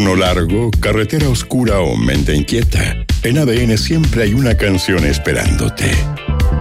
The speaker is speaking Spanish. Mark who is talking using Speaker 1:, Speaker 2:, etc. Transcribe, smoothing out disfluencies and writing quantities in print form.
Speaker 1: Invierno largo, carretera oscura o mente inquieta. En ADN siempre hay una canción esperándote.